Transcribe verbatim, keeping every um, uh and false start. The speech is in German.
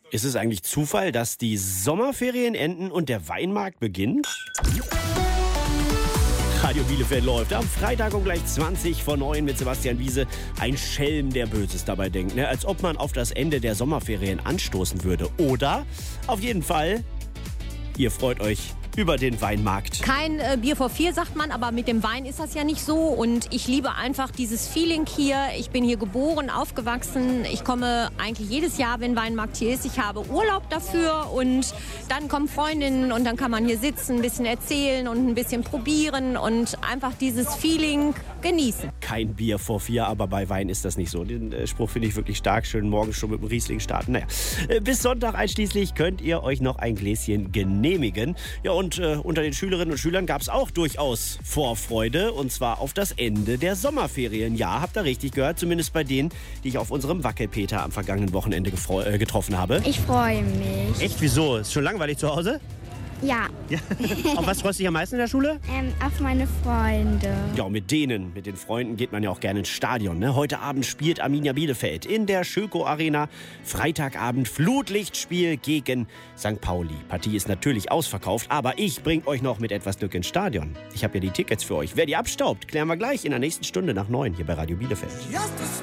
Ist es eigentlich Zufall, dass die Sommerferien enden und der Weinmarkt beginnt? Radio Bielefeld läuft am Freitag um gleich zwanzig vor neun mit Sebastian Wiese. Ein Schelm, der Böses dabei denkt. Ne? Als ob man auf das Ende der Sommerferien anstoßen würde. Oder? Auf jeden Fall, ihr freut euch über den Weinmarkt. Kein äh, Bier vor vier, sagt man, aber mit dem Wein ist das ja nicht so. Und ich liebe einfach dieses Feeling hier. Ich bin hier geboren, aufgewachsen. Ich komme eigentlich jedes Jahr, wenn Weinmarkt hier ist. Ich habe Urlaub dafür und dann kommen Freundinnen und dann kann man hier sitzen, ein bisschen erzählen und ein bisschen probieren und einfach dieses Feeling genießen. Kein Bier vor vier, aber bei Wein ist das nicht so. Den äh, Spruch finde ich wirklich stark. Schön morgens schon mit dem Riesling starten. Naja, äh, bis Sonntag einschließlich könnt ihr euch noch ein Gläschen genehmigen. Ja, und äh, unter den Schülerinnen und Schülern gab es auch durchaus Vorfreude. Und zwar auf das Ende der Sommerferien. Ja, habt ihr richtig gehört. Zumindest bei denen, die ich auf unserem Wackelpeter am vergangenen Wochenende gefreu- äh, getroffen habe. Ich freue mich. Echt? Wieso? Ist schon langweilig zu Hause? Ja. Ja. Auf was freust du dich am meisten in der Schule? Ähm, auf meine Freunde. Ja, mit denen, mit den Freunden geht man ja auch gerne ins Stadion. Ne? Heute Abend spielt Arminia Bielefeld in der Schöko Arena. Freitagabend Flutlichtspiel gegen Sankt Pauli. Partie ist natürlich ausverkauft, aber ich bringe euch noch mit etwas Glück ins Stadion. Ich habe ja die Tickets für euch. Wer die abstaubt, klären wir gleich in der nächsten Stunde nach neun hier bei Radio Bielefeld.